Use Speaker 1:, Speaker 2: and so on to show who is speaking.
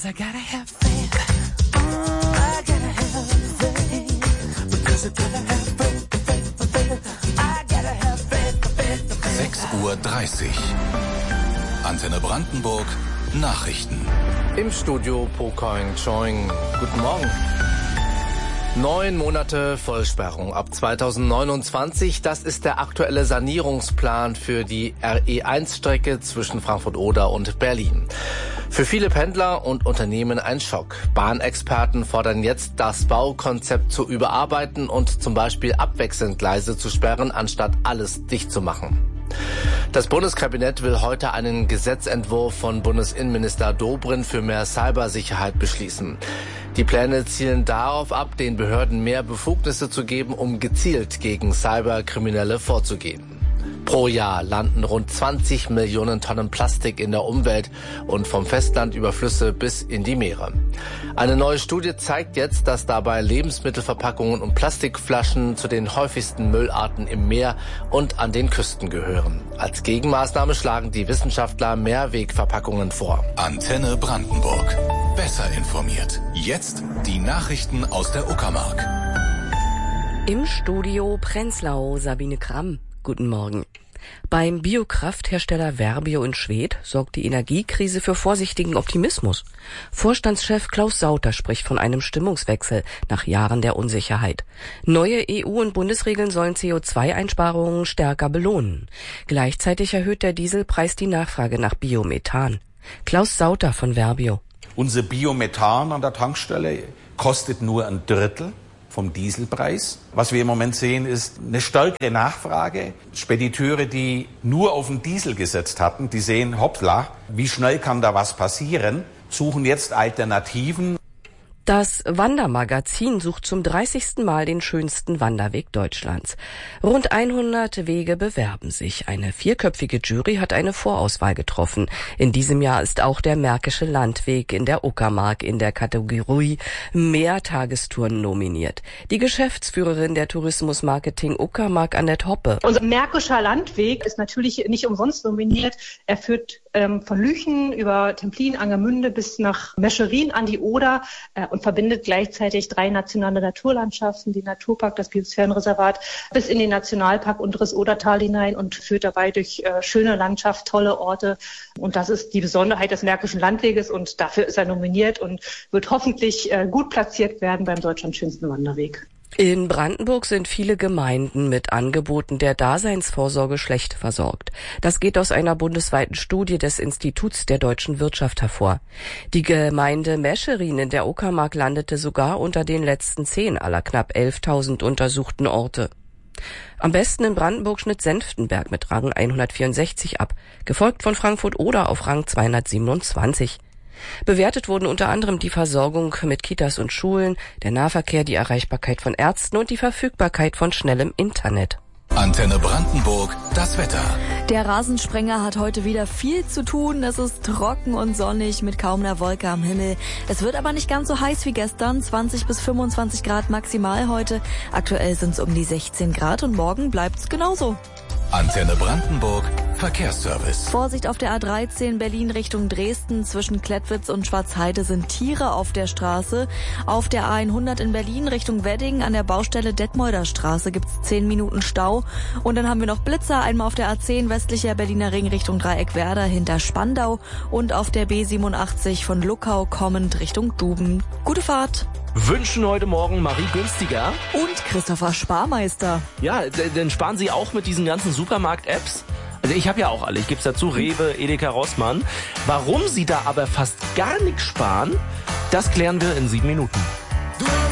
Speaker 1: 'cause I gotta have faith. I gotta have faith. Because I gotta have faith, faith, faith. I gotta have faith, faith.
Speaker 2: 6:30 Uhr. Antenne Brandenburg. Nachrichten.
Speaker 3: Im Studio Pocoing Choing. Guten Morgen. 9 Monate Vollsperrung ab 2029. Das ist der aktuelle Sanierungsplan für die RE1-Strecke zwischen Frankfurt-Oder und Berlin. Für viele Pendler und Unternehmen ein Schock. Bahnexperten fordern jetzt, das Baukonzept zu überarbeiten und zum Beispiel abwechselnd Gleise zu sperren, anstatt alles dicht zu machen. Das Bundeskabinett will heute einen Gesetzentwurf von Bundesinnenminister Dobrindt für mehr Cybersicherheit beschließen. Die Pläne zielen darauf ab, den Behörden mehr Befugnisse zu geben, um gezielt gegen Cyberkriminelle vorzugehen. Pro Jahr landen rund 20 Millionen Tonnen Plastik in der Umwelt und vom Festland über Flüsse bis in die Meere. Eine neue Studie zeigt jetzt, dass dabei Lebensmittelverpackungen und Plastikflaschen zu den häufigsten Müllarten im Meer und an den Küsten gehören. Als Gegenmaßnahme schlagen die Wissenschaftler Mehrwegverpackungen vor.
Speaker 2: Antenne Brandenburg. Besser informiert. Jetzt die Nachrichten aus der Uckermark.
Speaker 4: Im Studio Prenzlau Sabine Kramm. Guten Morgen. Beim Biokrafthersteller Verbio in Schwedt sorgt die Energiekrise für vorsichtigen Optimismus. Vorstandschef Klaus Sauter spricht von einem Stimmungswechsel nach Jahren der Unsicherheit. Neue EU- und Bundesregeln sollen CO2-Einsparungen stärker belohnen. Gleichzeitig erhöht der Dieselpreis die Nachfrage nach Biomethan. Klaus Sauter von Verbio.
Speaker 5: Unser Biomethan an der Tankstelle kostet nur ein Drittel vom Dieselpreis. Was wir im Moment sehen, ist eine stärkere Nachfrage. Spediteure, die nur auf den Diesel gesetzt hatten, die sehen, hoppla, wie schnell kann da was passieren, suchen jetzt Alternativen.
Speaker 4: Das Wandermagazin sucht zum 30. Mal den schönsten Wanderweg Deutschlands. Rund 100 Wege bewerben sich. Eine 4-köpfige Jury hat eine Vorauswahl getroffen. In diesem Jahr ist auch der Märkische Landweg in der Uckermark in der Kategorie Mehrtagestouren nominiert. Die Geschäftsführerin der Tourismusmarketing Uckermark, Annette Hoppe.
Speaker 6: Unser Märkischer Landweg ist natürlich nicht umsonst nominiert. Er führt von Lüchen über Templin, Angermünde bis nach Mescherin an die Oder und verbindet gleichzeitig 3 nationale Naturlandschaften, die Naturpark, das Biosphärenreservat, bis in den Nationalpark Unteres Odertal hinein und führt dabei durch schöne Landschaft, tolle Orte. Und das ist die Besonderheit des Märkischen Landweges und dafür ist er nominiert und wird hoffentlich gut platziert werden beim Deutschlands schönsten Wanderweg.
Speaker 4: In Brandenburg sind viele Gemeinden mit Angeboten der Daseinsvorsorge schlecht versorgt. Das geht aus einer bundesweiten Studie des Instituts der deutschen Wirtschaft hervor. Die Gemeinde Mescherin in der Uckermark landete sogar unter den letzten 10 aller knapp 11.000 untersuchten Orte. Am besten in Brandenburg schnitt Senftenberg mit Rang 164 ab, gefolgt von Frankfurt-Oder auf Rang 227. Bewertet wurden unter anderem die Versorgung mit Kitas und Schulen, der Nahverkehr, die Erreichbarkeit von Ärzten und die Verfügbarkeit von schnellem Internet.
Speaker 2: Antenne Brandenburg, das Wetter.
Speaker 7: Der Rasensprenger hat heute wieder viel zu tun. Es ist trocken und sonnig mit kaum einer Wolke am Himmel. Es wird aber nicht ganz so heiß wie gestern. 20 bis 25 Grad maximal heute. Aktuell sind es um die 16 Grad und morgen bleibt es genauso.
Speaker 2: Antenne Brandenburg, Verkehrsservice.
Speaker 7: Vorsicht auf der A13 Berlin Richtung Dresden. Zwischen Klettwitz und Schwarzheide sind Tiere auf der Straße. Auf der A100 in Berlin Richtung Wedding an der Baustelle Detmolder Straße gibt's 10 Minuten Stau. Und dann haben wir noch Blitzer, einmal auf der A10 westlicher Berliner Ring Richtung Dreieckwerder hinter Spandau und auf der B87 von Luckau kommend Richtung Duben. Gute Fahrt!
Speaker 8: Wünschen heute Morgen Marie Günstiger
Speaker 7: und Christopher Sparmeister.
Speaker 8: Ja, dann sparen Sie auch mit diesen ganzen Supermarkt-Apps. Also ich habe ja auch alle, ich gebe es dazu, Rewe, Edeka, Rossmann. Warum Sie da aber fast gar nichts sparen, das klären wir in 7 Minuten.